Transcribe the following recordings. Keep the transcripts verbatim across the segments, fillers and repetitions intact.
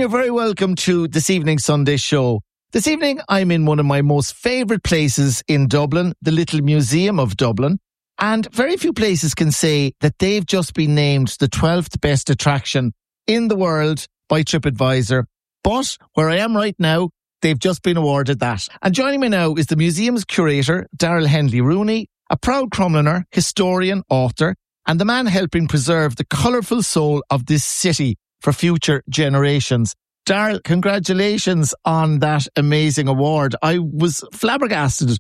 you're very welcome to this evening's Sunday show. This evening, I'm in one of my most favourite places in Dublin, the Little Museum of Dublin. And very few places can say that they've just been named the twelfth best attraction in the world by TripAdvisor. But where I am right now, they've just been awarded that. And joining me now is the museum's curator, Daryl Henley-Rooney, a proud Crumliner, historian, author, and the man helping preserve the colourful soul of this city for future generations. Daryl, congratulations on that amazing award. I was flabbergasted.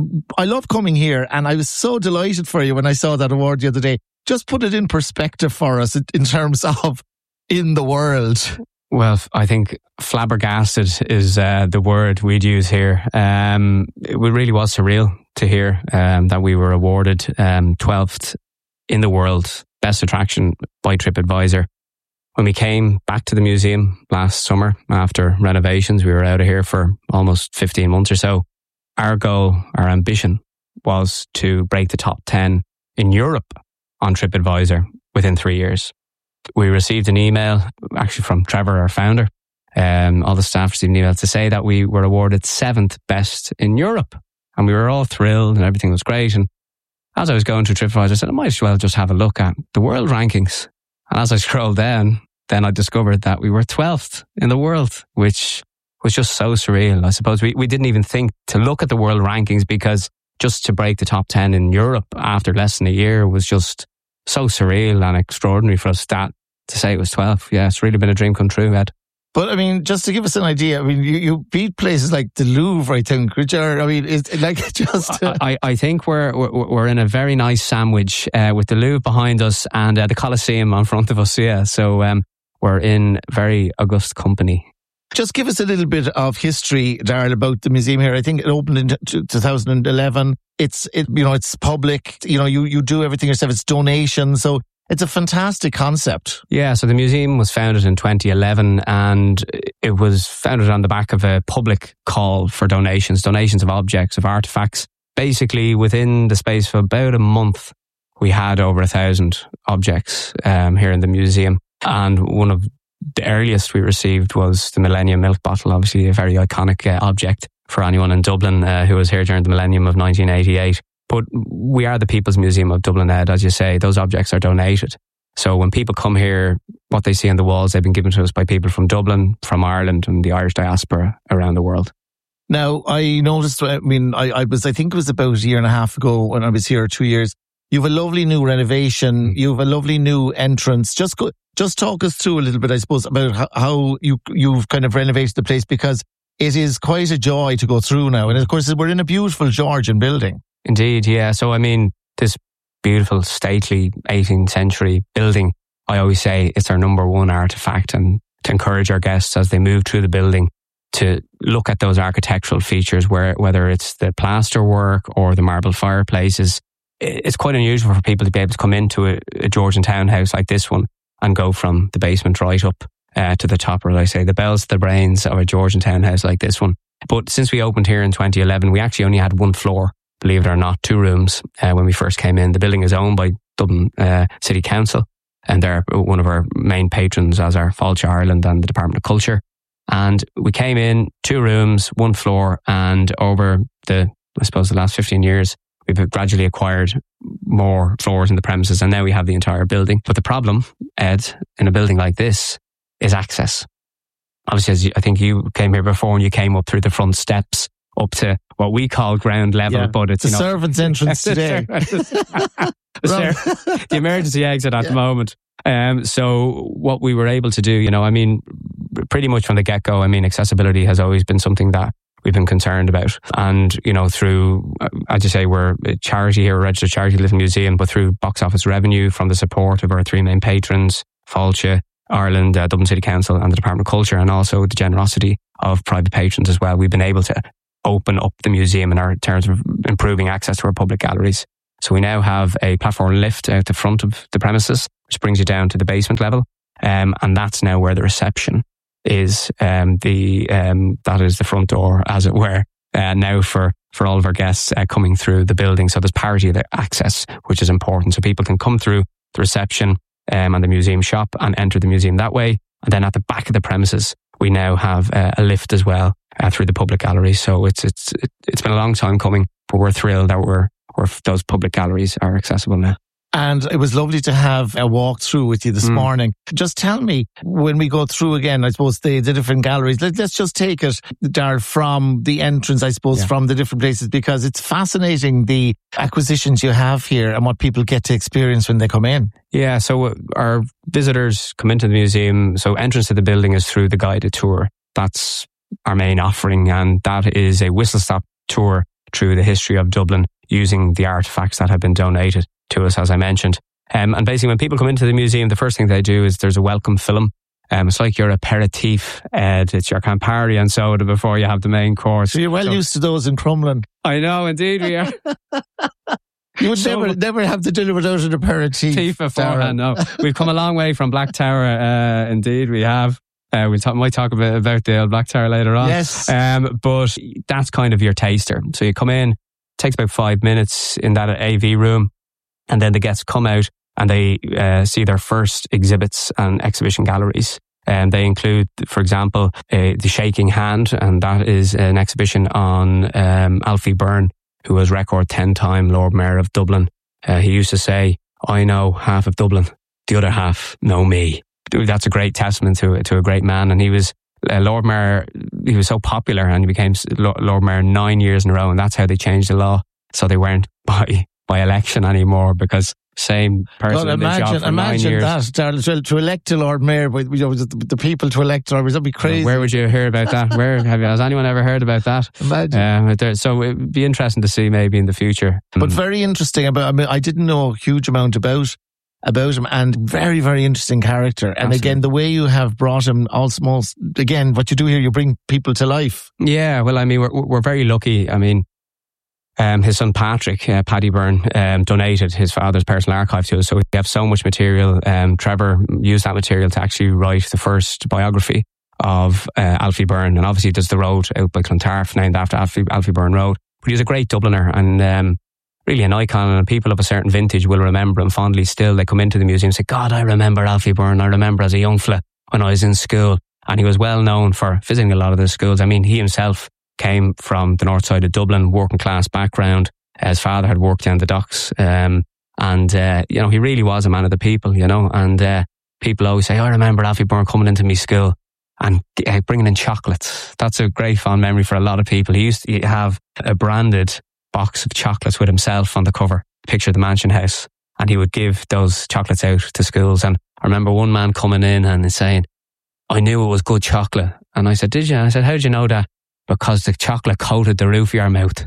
I love coming here, and I was so delighted for you when I saw that award the other day. Just put it in perspective for us in terms of in the world. Well, I think flabbergasted is uh, the word we'd use here. Um, it really was surreal to hear um, that we were awarded um, twelfth in the world best attraction by TripAdvisor. When we came back to the museum last summer after renovations, we were out of here for almost fifteen months or so. Our goal, our ambition was to break the top ten in Europe on TripAdvisor within three years. We received an email actually from Trevor, our founder. Um, all the staff received an email to say that we were awarded seventh best in Europe. And we were all thrilled and everything was great. And as I was going through TripAdvisor, I said, I might as well just have a look at the world rankings. And as I scrolled down, then I discovered that we were twelfth in the world, which was just so surreal. I suppose we, we didn't even think to look at the world rankings because just to break the top ten in Europe after less than a year was just so surreal and extraordinary for us that to say it was twelve. Yeah, it's really been a dream come true, Ed. But I mean, just to give us an idea, I mean, you, you beat places like the Louvre, I think, which are, I mean, it's like just... Uh... I, I think we're, we're we're in a very nice sandwich uh, with the Louvre behind us and uh, the Colosseum in front of us, yeah. So um, we're in very august company. Just give us a little bit of history, Daryl, about the museum here. I think it opened in two thousand eleven. It's, it, you know, it's public. You know, you, you do everything yourself. It's donation. So it's a fantastic concept. Yeah, so the museum was founded in twenty eleven and it was founded on the back of a public call for donations, donations of objects, of artefacts. Basically, within the space of about a month, we had over a thousand objects um, here in the museum. And one of the earliest we received was the Millennium milk bottle, obviously a very iconic uh, object for anyone in Dublin uh, who was here during the millennium of nineteen eighty-eight. But we are the People's Museum of Dublin, Ed. As you say, those objects are donated. So when people come here, what they see on the walls, they've been given to us by people from Dublin, from Ireland and the Irish diaspora around the world. Now, I noticed, I mean, I, I was, I think it was about a year and a half ago when I was here, two years. You have a lovely new renovation. You have a lovely new entrance. Just go, just talk us through a little bit, I suppose, about how, how you, you've kind of renovated the place, because it is quite a joy to go through now. And of course, we're in a beautiful Georgian building. Indeed, yeah. So, I mean, this beautiful, stately eighteenth century building, I always say it's our number one artefact, and to encourage our guests as they move through the building to look at those architectural features, where whether it's the plaster work or the marble fireplaces. It's quite unusual for people to be able to come into a, a Georgian townhouse like this one and go from the basement right up uh, to the top, or as I say, the bells to the brains of a Georgian townhouse like this one. But since we opened here in twenty eleven, we actually only had one floor, believe it or not, two rooms uh, when we first came in. The building is owned by Dublin uh, City Council, and they're one of our main patrons, as are Fáilte Ireland and the Department of Culture. And we came in, two rooms, one floor, and over the, I suppose, the last fifteen years, we've gradually acquired more floors in the premises, and now we have the entire building. But the problem, Ed, in a building like this is access. Obviously, as you, I think you came here before and you came up through the front steps up to what we call ground level, yeah, but it's the you know, servant's entrance today. the, ser- the emergency exit at yeah. the moment. Um, so what we were able to do, you know, I mean, pretty much from the get-go, I mean, accessibility has always been something that we've been concerned about. And, you know, through, as you say, we're a charity here, a registered charity, Little Museum, but through box office revenue from the support of our three main patrons, Fáilte Ireland, uh, Dublin City Council and the Department of Culture, and also the generosity of private patrons as well, we've been able to open up the museum in our in terms of improving access to our public galleries. So we now have a platform lift out the front of the premises, which brings you down to the basement level. Um, and that's now where the reception is. Um, the um, that is the front door, as it were, uh, now for, for all of our guests uh, coming through the building. So there's parity of access, which is important. So people can come through the reception um, and the museum shop and enter the museum that way. And then at the back of the premises, we now have uh, a lift as well uh, through the public galleries. So it's it's it's been a long time coming, but we're thrilled that we're, we're those public galleries are accessible now. And it was lovely to have a walk through with you this mm. morning. Just tell me, when we go through again, I suppose, the, the different galleries, let, let's just take it, Darrell, from the entrance, I suppose, yeah. from the different places, because it's fascinating the acquisitions you have here and what people get to experience when they come in. Yeah, so our visitors come into the museum. So entrance to the building is through the guided tour. That's our main offering, and that is a whistle-stop tour through the history of Dublin using the artefacts that have been donated to us, as I mentioned. Um, and basically, when people come into the museum, the first thing they do is there's a welcome film. Um, it's like your aperitif, Ed. It's your Campari and soda before you have the main course. So you're well so, used to those in Crumlin. I know, indeed we are. You would so, never never have to dinner without an aperitif. Tea beforehand, no. We've come a long way from Black Tower, uh, indeed we have. Uh, we talk, might talk a bit about the old Black Tower later on. Yes. Um, but that's kind of your taster. So you come in, it takes about five minutes in that A V room, and then the guests come out and they uh, see their first exhibits and exhibition galleries. And they include, for example, uh, The Shaking Hand, and that is an exhibition on um, Alfie Byrne, who was record ten-time Lord Mayor of Dublin. Uh, he used to say, I know half of Dublin, the other half know me. That's a great testament to to a great man. And he was uh, Lord Mayor, he was so popular, and he became Lord Mayor nine years in a row, and that's how they changed the law. So they weren't by by election anymore, because same person well, in the job for imagine nine years. that, Darrell, to, to elect a Lord Mayor, but you know, the, the people to elect Lord Mayor, that'd be crazy. Where would you hear about that? Where have you, has anyone ever heard about that? Imagine. Um, there, so it'd be interesting to see maybe in the future. But very interesting about. I mean, I didn't know a huge amount about. about him, and very, very interesting character. And Absolutely. Again, the way you have brought him, almost, again, what you do here, you bring people to life. Yeah, well, I mean, we're we're very lucky. I mean, um, his son Patrick, uh, Paddy Byrne, um, donated his father's personal archive to us, so we have so much material. Um, Trevor used that material to actually write the first biography of uh, Alfie Byrne, and obviously there's the road out by Clontarf named after Alfie, Alfie Byrne Road. But he was a great Dubliner, and um, really an icon, and people of a certain vintage will remember him fondly still. They come into the museum and say, God, I remember Alfie Byrne. I remember as a young fella when I was in school. And he was well known for visiting a lot of the schools. I mean, he himself came from the north side of Dublin, working class background. His father had worked down the docks. Um, and, uh, you know, he really was a man of the people, you know. And uh, people always say, I remember Alfie Byrne coming into my school and uh, bringing in chocolates. That's a great fond memory for a lot of people. He used to have a branded box of chocolates with himself on the cover, picture of the Mansion House, and he would give those chocolates out to schools. And I remember one man coming in and saying, I knew it was good chocolate. And I said, did you? And I said, how did you know that? Because the chocolate coated the roof of your mouth.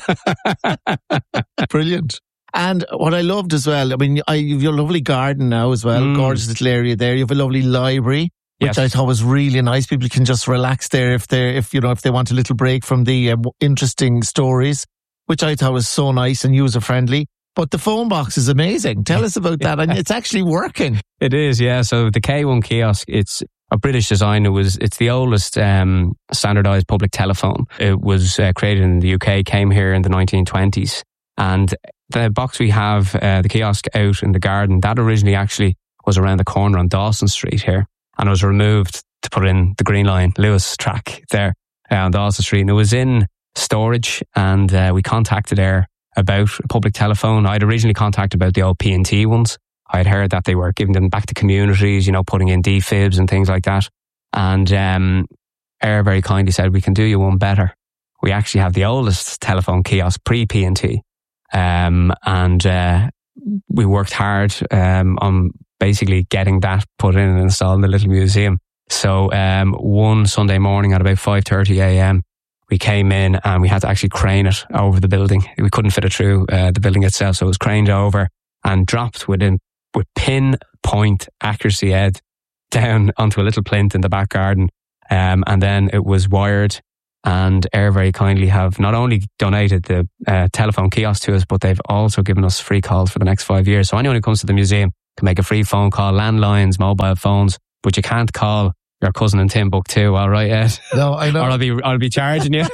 Brilliant. And what I loved as well, I mean, I, you have your lovely garden now as well, mm. gorgeous little area there. You have a lovely library, which yes. I thought was really nice. People can just relax there if they're, if you know, if they want a little break from the uh, interesting stories, which I thought was so nice and user friendly. But the phone box is amazing. Tell us about that. And it's actually working. It is, yeah. So the K one kiosk, it's a British design. It was, it's the oldest um, standardized public telephone. It was uh, created in the U K, came here in the nineteen twenties. And the box we have, uh, the kiosk out in the garden, that originally actually was around the corner on Dawson Street here. And it was removed to put in the Green Line Lewis track there uh, on Dawson Street. And it was in storage, and uh, we contacted Air about a public telephone. I'd originally contacted about the old P and T ones. I'd heard that they were giving them back to communities, you know, putting in D fibs and things like that. And um, Air very kindly said, we can do you one better. We actually have the oldest telephone kiosk pre-P and T. Um, and uh, we worked hard um, on basically getting that put in and installed in the little museum. So um, one Sunday morning at about five thirty a.m, we came in and we had to actually crane it over the building. We couldn't fit it through uh, the building itself, so it was craned over and dropped within with pinpoint accuracy, Ed, down onto a little plinth in the back garden. Um, and then it was wired, and Air very kindly have not only donated the uh, telephone kiosk to us, but they've also given us free calls for the next five years. So anyone who comes to the museum can make a free phone call, landlines, mobile phones, but you can't call your cousin in Timbuktu, all right, Ed? No, I know. Or I'll be, I'll be charging you.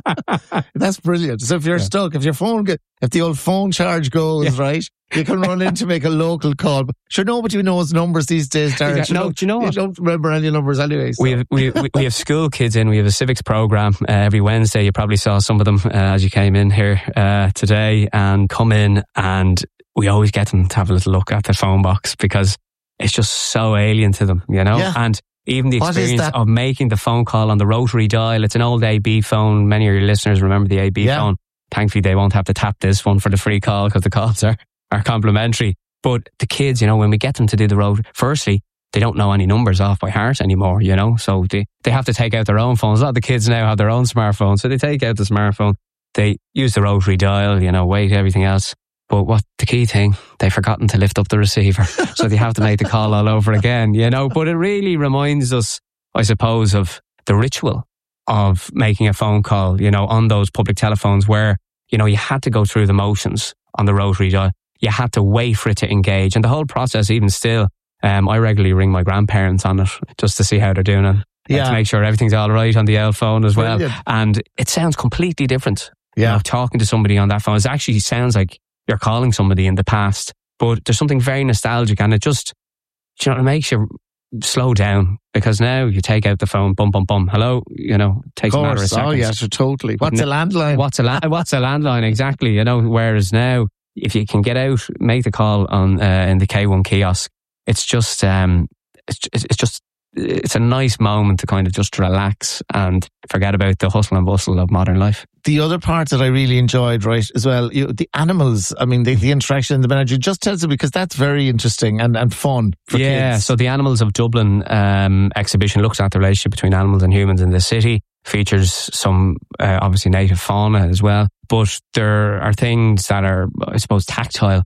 That's brilliant. So if you're yeah. stuck, if your phone, get, if the old phone charge goes, yeah. right, you can run in to make a local call. But sure, nobody knows numbers these days, Darren. Exactly. No, do you know what? You don't remember any numbers anyway. So. We, have, we, we, we have school kids in. We have a civics program uh, every Wednesday. You probably saw some of them uh, as you came in here uh, today and come in, and we always get them to have a little look at the phone box because it's just so alien to them, you know? Yeah. And even the experience of making the phone call on the rotary dial. It's an old A B phone. Many of your listeners remember the A B yeah. phone. Thankfully, they won't have to tap this one for the free call because the calls are, are complimentary. But the kids, you know, when we get them to do the road, firstly, they don't know any numbers off by heart anymore, you know? So they, they have to take out their own phones. A lot of the kids now have their own smartphones. So they take out the smartphone. They use the rotary dial, you know, wait, everything else. But what the key thing, they've forgotten to lift up the receiver. So they have to make the call all over again, you know. But it really reminds us, I suppose, of the ritual of making a phone call, you know, on those public telephones where, you know, you had to go through the motions on the rotary dial. You had to wait for it to engage. And the whole process, even still, um, I regularly ring my grandparents on it just to see how they're doing and yeah. to make sure everything's all right on the old phone as well. Brilliant. And it sounds completely different. Yeah. You know, talking to somebody on that phone. It actually sounds like you're calling somebody in the past, but there's something very nostalgic, and it just, you know, it makes you slow down because now you take out the phone, bum, bum, bum, hello, you know, it takes a matter of seconds. Oh, yes, totally. What's a landline? What's a, la- what's a landline, exactly, you know, whereas now, if you can get out, make the call on uh, in the K one kiosk, it's just, um, it's, it's just, it's a nice moment to kind of just relax and forget about the hustle and bustle of modern life. The other part that I really enjoyed, right, as well, you, the animals, I mean, the, the interaction in the manager, just tells me, because that's very interesting and, and fun for yeah, kids. Yeah, so the Animals of Dublin um, exhibition looks at the relationship between animals and humans in the city, features some, uh, obviously, native fauna as well, but there are things that are, I suppose, tactile.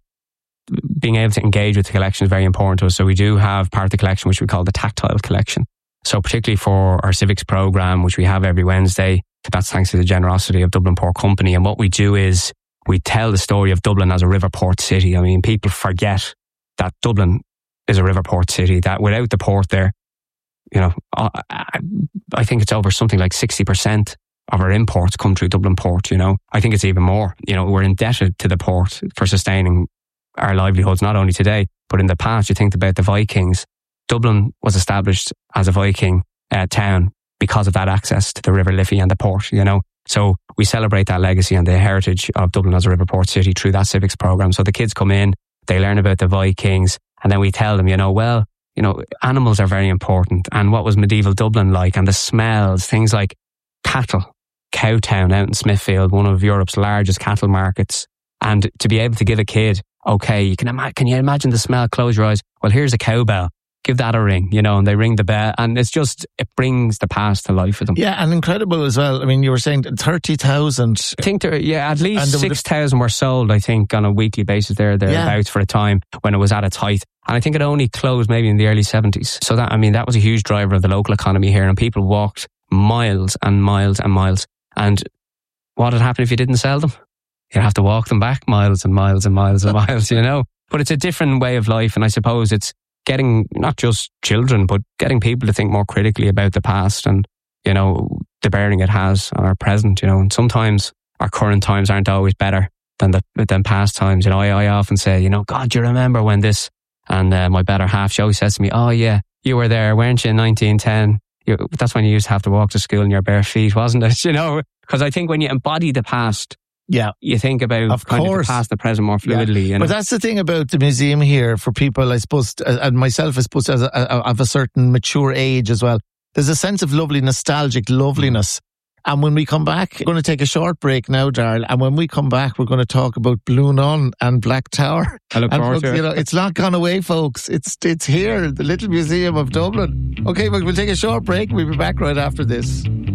Being able to engage with the collection is very important to us. So we do have part of the collection which we call the tactile collection. So particularly for our civics program, which we have every Wednesday, that's thanks to the generosity of Dublin Port Company. And what we do is we tell the story of Dublin as a river port city. I mean, people forget that Dublin is a river port city, that without the port there, you know, I, I think it's over something like sixty percent of our imports come through Dublin Port, you know. I think it's even more. You know, we're indebted to the port for sustaining our livelihoods, not only today, but in the past. You think about the Vikings. Dublin was established as a Viking uh, town because of that access to the River Liffey and the port, you know. So we celebrate that legacy and the heritage of Dublin as a river port city through that civics program. So the kids come in, they learn about the Vikings, and then we tell them, you know, well, you know, animals are very important. And what was medieval Dublin like? And the smells, things like cattle, Cowtown out in Smithfield, one of Europe's largest cattle markets. And to be able to give a kid, okay, you can ima- can you imagine the smell? Close your eyes. Well, here's a cowbell. Give that a ring, you know, and they ring the bell, and it's just, it brings the past to life for them. Yeah, and incredible as well. I mean, you were saying thirty thousand. I think there, yeah, at least six thousand were sold, I think, on a weekly basis there, thereabouts, yeah. for a time when it was at its height. And I think it only closed maybe in the early seventies. So that, I mean, that was a huge driver of the local economy here, and people walked miles and miles and miles. And what would happen if you didn't sell them? You'd have to walk them back miles and miles and miles and miles, you know. But it's a different way of life, and I suppose it's getting not just children, but getting people to think more critically about the past and, you know, the bearing it has on our present, you know. And sometimes our current times aren't always better than the than past times. You know, I, I often say, you know, God, do you remember when this? And uh, my better half, she always says to me, oh yeah, you were there, weren't you, in nineteen ten? You, that's when you used to have to walk to school in your bare feet, wasn't it? You know, because I think when you embody the past, yeah, you think about of kind course. of the past, the present more fluidly. Yeah. You know? But that's the thing about the museum here for people, I suppose, and myself, I suppose, as a, of a certain mature age as well. There's a sense of lovely, nostalgic loveliness. And when we come back, we're going to take a short break now, Darryl. And when we come back, we're going to talk about Blue Nun and Black Tower. I look and forward folks, to it. You know, it's not gone away, folks. It's it's here, the Little Museum of Dublin. Okay, but we'll take a short break. We'll be back right after this.